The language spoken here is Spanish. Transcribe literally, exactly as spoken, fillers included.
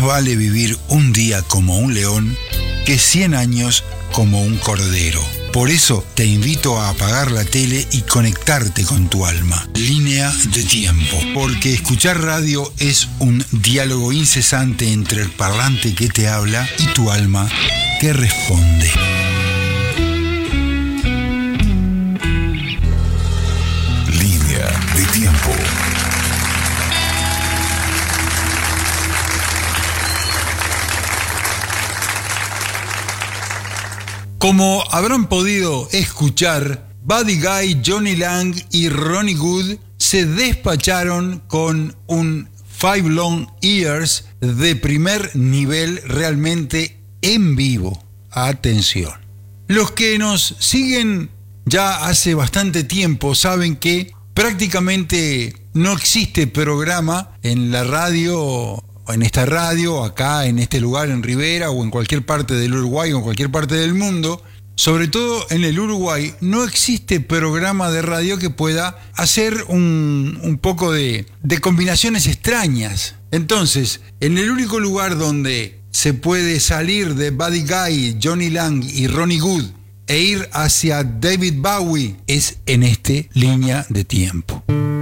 vale vivir un día como un león que cien años como un cordero. Por eso te invito a apagar la tele y conectarte con tu alma. Línea de tiempo. Porque escuchar radio es un diálogo incesante entre el parlante que te habla y tu alma que responde. Línea de tiempo. Como habrán podido escuchar, Buddy Guy, Johnny Lang y Ronnie Wood se despacharon con un Five Long Years de primer nivel realmente en vivo. Atención. Los que nos siguen ya hace bastante tiempo saben que prácticamente no existe programa en la radio, en esta radio, acá en este lugar en Rivera o en cualquier parte del Uruguay o en cualquier parte del mundo, sobre todo en el Uruguay, no existe programa de radio que pueda hacer un, un poco de, de combinaciones extrañas. Entonces, en el único lugar donde se puede salir de Buddy Guy, Johnny Lang y Ronnie Wood e ir hacia David Bowie es en este Línea de Tiempo.